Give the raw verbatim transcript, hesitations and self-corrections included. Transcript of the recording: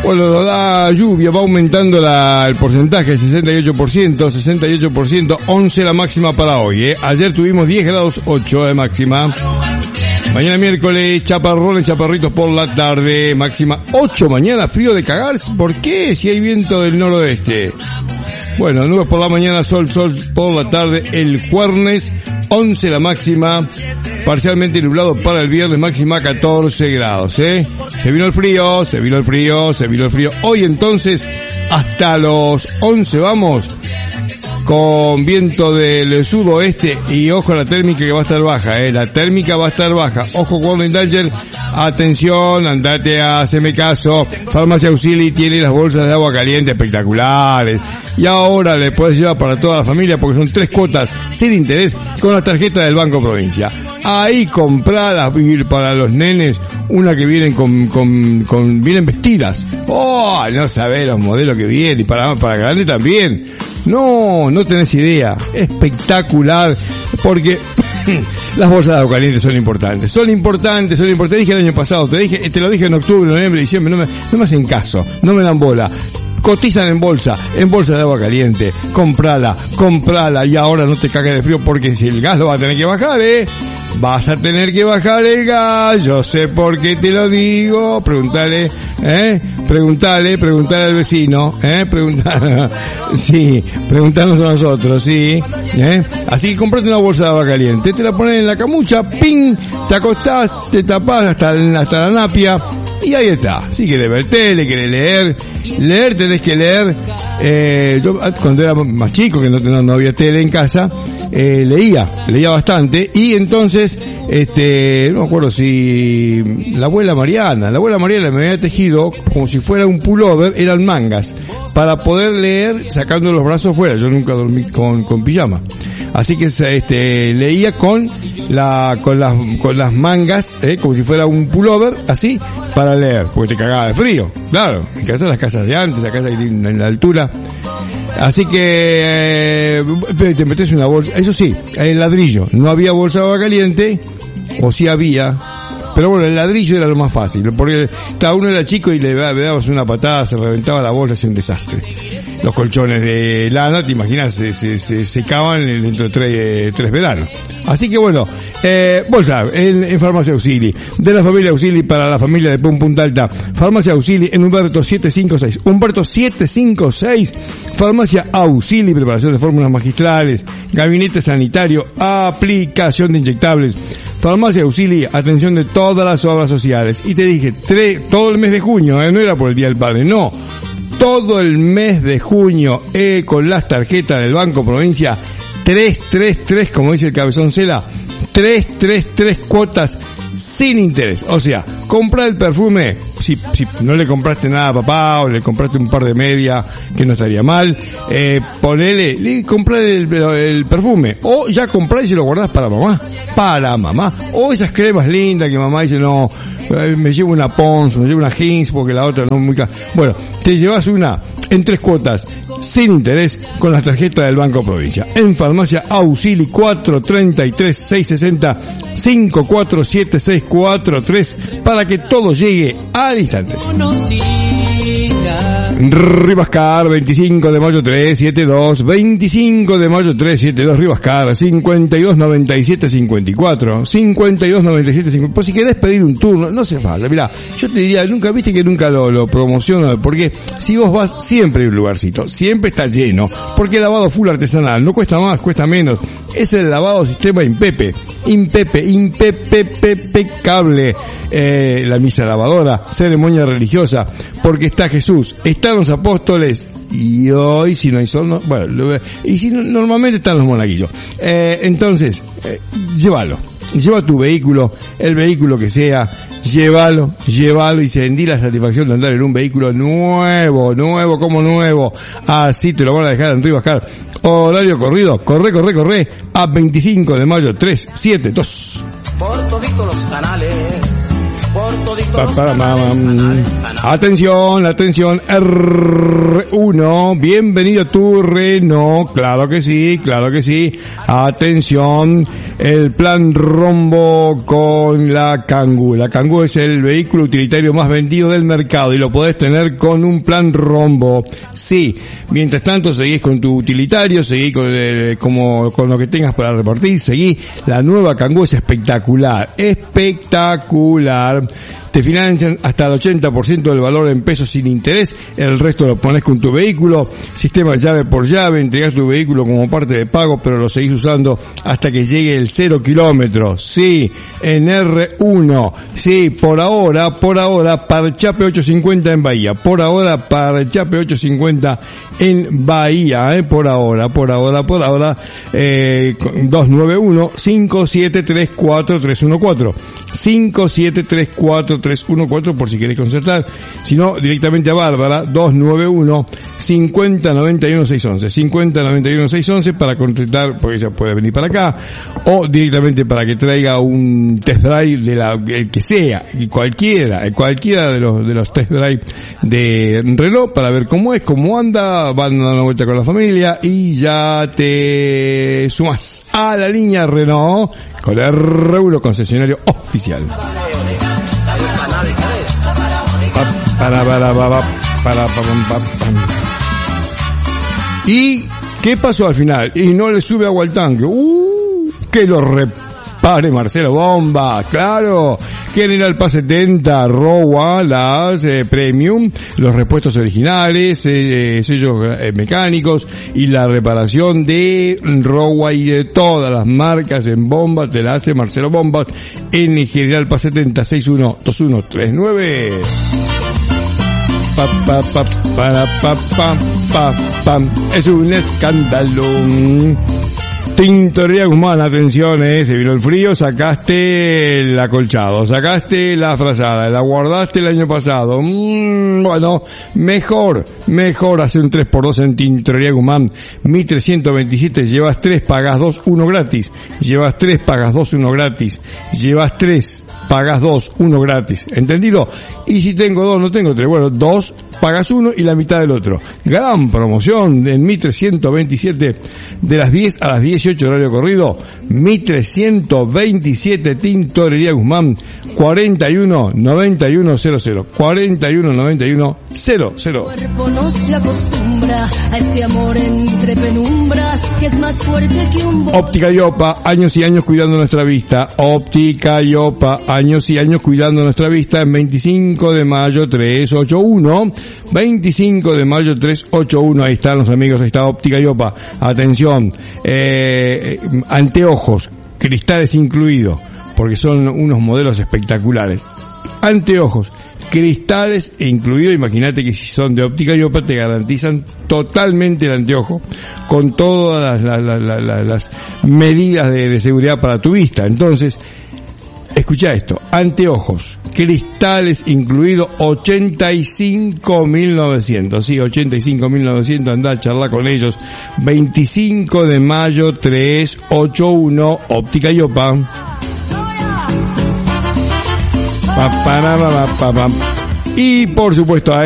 Bueno, la lluvia va aumentando la, el porcentaje, sesenta y ocho por ciento, sesenta y ocho por ciento, once la máxima para hoy, ¿eh? Ayer tuvimos diez grados, ocho de máxima. Mañana miércoles, chaparrones, chaparritos por la tarde, máxima ocho. Mañana frío de cagarse. ¿Por qué? Si hay viento del noroeste. Bueno, nubes por la mañana, sol, sol por la tarde, el jueves, once la máxima, parcialmente nublado para el viernes, máxima catorce grados, ¿eh? Se vino el frío, se vino el frío, se vino el frío. Hoy entonces, hasta los once vamos, con viento del sudoeste y ojo a la térmica que va a estar baja, eh, la térmica va a estar baja, ojo Warning Danger, atención, andate a hacerme caso, Farmacia Auxili tiene las bolsas de agua caliente espectaculares y ahora le puedes llevar para toda la familia porque son tres cuotas sin interés con la tarjeta del Banco Provincia. Ahí compradas para los nenes, una que vienen con, con, con, vienen vestidas, oh, no sabés los modelos que vienen y para, para grande también. No, no tenés idea. Espectacular. Porque las bolsas de agua caliente son importantes. Son importantes, son importantes. Te dije el año pasado, te dije, te lo dije en octubre, noviembre, diciembre. No me, no me hacen caso. No me dan bola. Cotizan en bolsa, en bolsa de agua caliente. Comprala, comprala y ahora no te cagues de frío porque si el gas lo va a tener que bajar, eh. Vas a tener que bajar el gas, yo sé por qué te lo digo, preguntale, eh, preguntale, preguntale al vecino, eh, preguntale, sí, preguntarnos a nosotros, sí, eh, así que comprate una bolsa de agua caliente, te la pones en la camucha, ping, te acostás, te tapás hasta, hasta la napia, y ahí está. Si querés ver tele, querés leer, leer tenés que leer, eh, yo cuando era más chico, que no, no, no había tele en casa, eh, leía, leía bastante, y entonces este, no me acuerdo si la abuela Mariana, la abuela Mariana me había tejido como si fuera un pullover, eran mangas, para poder leer sacando los brazos fuera. Yo nunca dormí con, con pijama. Así que este, leía con la, con las, con las mangas, eh, como si fuera un pullover, así, para leer, porque te cagaba de frío. Claro, en casa, las casas de antes, la casa en la altura. Así que eh, te metes una bolsa, eso sí, el ladrillo, no había bolsa de agua caliente, o sí había, pero bueno, el ladrillo era lo más fácil, porque cada uno era chico y le, le dabas una patada, se reventaba la bolsa, hacía un desastre. Los colchones de lana, te imaginas, se, se, se secaban dentro de tres, tres veranos. Así que bueno, eh, bolsa en, en Farmacia Auxili, de la familia Auxili para la familia de Punta Alta. Farmacia Auxili en Humberto setecientos cincuenta y seis. Humberto setecientos cincuenta y seis. Farmacia Auxili, preparación de fórmulas magistrales, gabinete sanitario, aplicación de inyectables. Farmacia Auxili, atención de todas las obras sociales. Y te dije, tre, todo el mes de junio, eh, no era por el Día del Padre, no. Todo el mes de junio, eh, con las tarjetas del Banco Provincia, tres tres tres, como dice el Cabezón Cela, tres tres tres cuotas sin interés. O sea, comprar el perfume, si, si no le compraste nada a papá o le compraste un par de medias, que no estaría mal, eh, ponele, le, comprar el, el perfume, o ya comprás y se lo guardás para mamá, para mamá, o esas cremas lindas que mamá dice, no, me llevo una Pons, me llevo una Hinz porque la otra no es muy cara. Bueno, te llevas una en tres cuotas sin interés con la tarjeta del Banco Provincia. En Farmacia Auxili, cuatro tres tres, seis seis cero, cinco cuatro siete seis cuatro tres, para que todo llegue al instante. Rivascar, veinticinco de mayo trescientos setenta y dos, veinticinco de mayo trescientos setenta y dos, Rivascar, cincuenta y dos noventa y siete cincuenta y cuatro, cincuenta y dos noventa y siete cincuenta y cuatro. Por si querés pedir un turno, no hace falta. Mirá, yo te diría, nunca viste que nunca lo, lo promociono, porque si vos vas, siempre hay un lugarcito, siempre está lleno, porque el lavado full artesanal no cuesta más, cuesta menos. Es el lavado sistema Impepe, Impepe, impecable, eh, la misa lavadora, ceremonia religiosa, porque está Jesús, están los apóstoles, y hoy si no hay sol, no, bueno, y si no, normalmente están los monaguillos. Eh, entonces, eh, llévalo, lleva tu vehículo, el vehículo que sea, llévalo, llévalo y sentí la satisfacción de andar en un vehículo nuevo, nuevo como nuevo. Así te lo van a dejar en Rivascar. Horario corrido, corre, corre, corre, a veinticinco de mayo trescientos setenta y dos. Por todito los canales, por todito pa, pa, pa, atención, atención, R uno, bienvenido a tu Renault, claro que sí, claro que sí, atención, el plan rombo con la Kangoo. La Kangoo es el vehículo utilitario más vendido del mercado y lo podés tener con un plan rombo. Sí, mientras tanto seguís con tu utilitario, seguís con, el, como, con lo que tengas para repartir, seguí. La nueva Kangoo es espectacular, espectacular. Te financian hasta el ochenta por ciento del valor en pesos sin interés, el resto lo pones con tu vehículo, sistema llave por llave, entregas tu vehículo como parte de pago, pero lo seguís usando hasta que llegue el cero kilómetros. Sí, en R uno. Sí, por ahora, por ahora, Parchape ochocientos cincuenta en Bahía. Por ahora, Parchape ochocientos cincuenta en Bahía, eh, por ahora, por ahora, por ahora, eh, dos nueve uno, cinco siete tres cuatro tres uno cuatro. cinco siete tres cuatro tres uno cuatro por si querés concertar, si no directamente a Bárbara dos nueve uno, cincuenta noventa y uno seiscientos once, cincuenta noventa y uno seiscientos once para contratar, porque ella puede venir para acá, o directamente para que traiga un test drive de la, el que sea, cualquiera, cualquiera de los, de los test drive de Renault para ver cómo es, cómo anda, van a dar una vuelta con la familia y ya te sumás a la línea Renault con R uno concesionario oficial. Para, para, para, para, para, para, para. ¿Y qué pasó al final? Y no le sube agua al tanque. Uh, que lo repare Marcelo Bomba, claro. General Paz setenta, Rowa, las eh, Premium, los repuestos originales, eh, sellos eh, mecánicos y la reparación de Rowa y de todas las marcas en bombas te la hace Marcelo Bombas en General Paz setenta, seis uno dos uno tres nueve. Pa, pa, pa, para, pa, pa, pa, pa. Es un escándalo. Tintorería Guzmán, atención, eh, se vino el frío, sacaste el acolchado, sacaste la frazada, la guardaste el año pasado. Mm, bueno, mejor, mejor hacer un tres por dos en Tintorería Guzmán. mil trescientos veintisiete, llevas tres, pagas dos, uno gratis. Llevas tres, pagas dos, uno gratis. Llevas tres, pagas dos, uno gratis. ¿Entendido? Y si tengo dos, no tengo tres. Bueno, dos, pagas uno y la mitad del otro. Gran promoción en mil trescientos veintisiete, de las diez a las dieciocho horario corrido. mil trescientos veintisiete Tintorería Guzmán, cuarenta y uno noventa y uno cero cero. cuarenta y uno noventa y uno cero cero. El cuerpo no se acostumbra a este amor entre penumbras que es más fuerte que un... Óptica Iopa, años y años cuidando nuestra vista. Óptica Iopa, años y años cuidando nuestra vista en veinticinco de mayo trescientos ochenta y uno. veinticinco de mayo trescientos ochenta y uno, ahí están los amigos, ahí está Óptica Iopa. Atención, eh, anteojos, cristales incluidos, porque son unos modelos espectaculares. Anteojos, cristales incluidos, imagínate que si son de Óptica Iopa te garantizan totalmente el anteojo, con todas las, las, las, las, las medidas de, de seguridad para tu vista. Entonces, escucha esto, anteojos, cristales incluidos, ochenta y cinco mil novecientos, sí, ochenta y cinco mil novecientos, andá a charlar con ellos, veinticinco de mayo trescientos ochenta y uno, Óptica Iopa. Pa, pa, pa, pa, pa, pa. Y por supuesto a